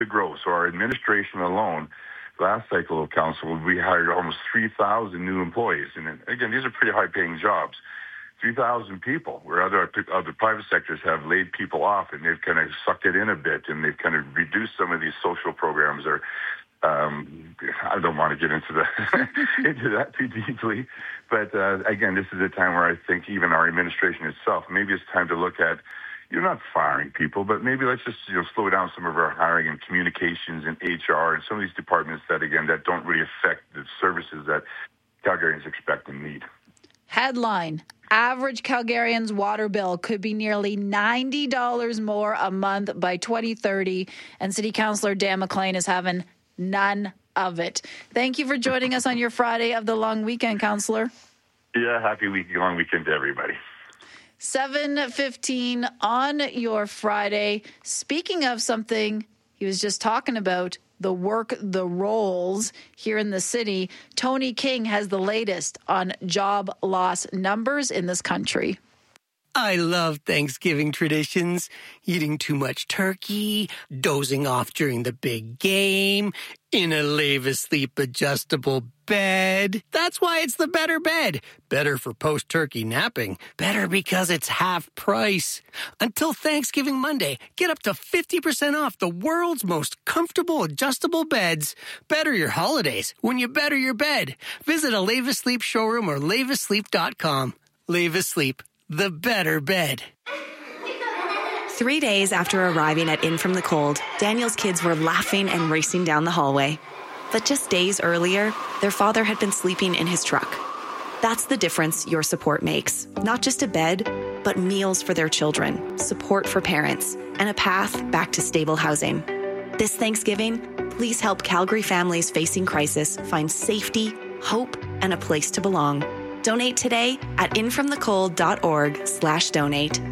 to grow. So our administration alone, last cycle of council, we hired almost 3,000 new employees. And again, these are pretty high-paying jobs. 3,000 people, where other private sectors have laid people off, and they've kind of sucked it in a bit, and they've kind of reduced some of these social programs. Or I don't want to get into that too deeply, but again, this is a time where I think even our administration itself, maybe it's time to look at, you're not firing people, but maybe let's just slow down some of our hiring and communications and HR and some of these departments that don't really affect the services that Calgarians expect and need. Headline: average Calgarian's water bill could be nearly $90 more a month by 2030, and City Councillor Dan McLean is having none of it. Thank you for joining us on your Friday of the long weekend, Councillor. Yeah, happy long weekend to everybody. 7:15 on your Friday. Speaking of something he was just talking about, the roles here in the city, Tony King has the latest on job loss numbers in this country. I love Thanksgiving traditions. Eating too much turkey, dozing off during the big game, in a Leave-Asleep adjustable bed. That's why it's the better bed. Better for post-turkey napping. Better because it's half price. Until Thanksgiving Monday, get up to 50% off the world's most comfortable adjustable beds. Better your holidays when you better your bed. Visit a Leave-Asleep showroom or leaveasleep.com. Leave-Asleep. The better bed. 3 days after arriving at In From the Cold, Daniel's kids were laughing and racing down the hallway. But just days earlier, their father had been sleeping in his truck. That's the difference your support makes. Not just a bed, but meals for their children, support for parents, and a path back to stable housing. This Thanksgiving, please help Calgary families facing crisis find safety, hope, and a place to belong. Donate today at infromthecold.org/donate.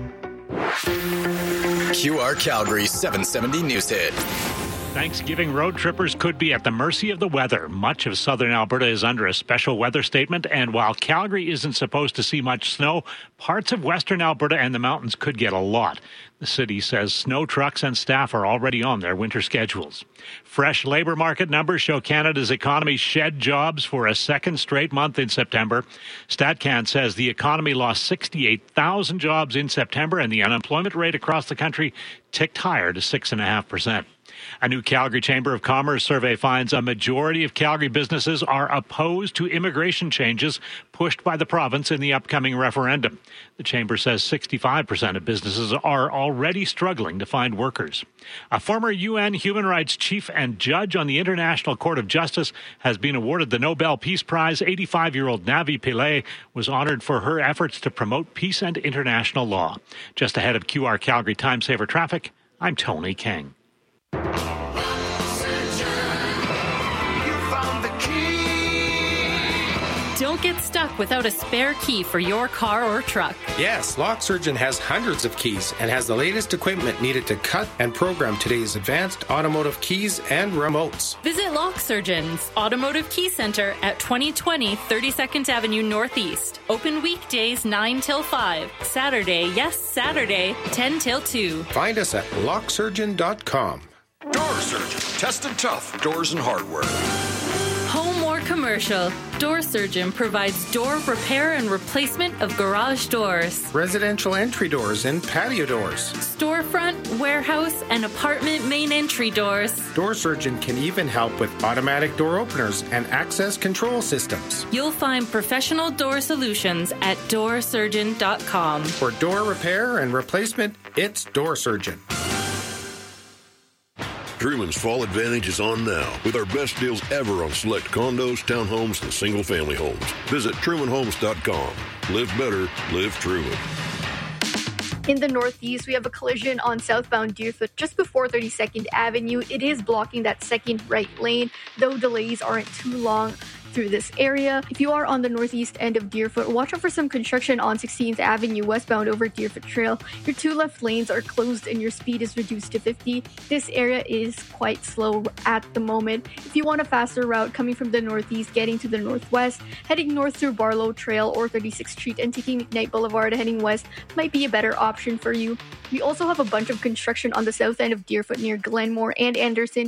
QR Calgary 770 News Hit. Thanksgiving road trippers could be at the mercy of the weather. Much of southern Alberta is under a special weather statement, and while Calgary isn't supposed to see much snow, parts of western Alberta and the mountains could get a lot. The city says snow trucks and staff are already on their winter schedules. Fresh labour market numbers show Canada's economy shed jobs for a second straight month in September. StatCan says the economy lost 68,000 jobs in September, and the unemployment rate across the country ticked higher to 6.5%. A new Calgary Chamber of Commerce survey finds a majority of Calgary businesses are opposed to immigration changes pushed by the province in the upcoming referendum. The Chamber says 65% of businesses are already struggling to find workers. A former UN human rights chief and judge on the International Court of Justice has been awarded the Nobel Peace Prize. 85-year-old Navi Pillay was honored for her efforts to promote peace and international law. Just ahead of QR Calgary Time Saver Traffic, I'm Tony King. Don't get stuck without a spare key for your car or truck. Yes, Lock Surgeon has hundreds of keys and has the latest equipment needed to cut and program today's advanced automotive keys and remotes. Visit Lock Surgeon's Automotive Key Center at 2020 32nd Avenue Northeast. Open weekdays 9 till 5. Saturday, yes, Saturday, 10 till 2. Find us at locksurgeon.com. Door Surgeon. Tested tough doors and hardware. Home or commercial, Door Surgeon provides door repair and replacement of garage doors, residential entry doors and patio doors, storefront, warehouse, and apartment main entry doors. Door Surgeon can even help with automatic door openers and access control systems. You'll find professional door solutions at doorsurgeon.com. For door repair and replacement, it's Door Surgeon. Truman's Fall Advantage is on now with our best deals ever on select condos, townhomes, and single-family homes. Visit TrumanHomes.com. Live better, live Truman. In the northeast, we have a collision on southbound Deerfoot just before 32nd Avenue. It is blocking that second right lane, though delays aren't too long. through this area. If you are on the northeast end of Deerfoot, watch out for some construction on 16th Avenue westbound over Deerfoot Trail. Your 2 left lanes are closed and your speed is reduced to 50. This area is quite slow at the moment. If you want a faster route coming from the northeast, getting to the northwest, heading north through Barlow Trail or 36th Street and taking McKnight Boulevard heading west might be a better option for you. We also have a bunch of construction on the south end of Deerfoot near Glenmore and Anderson.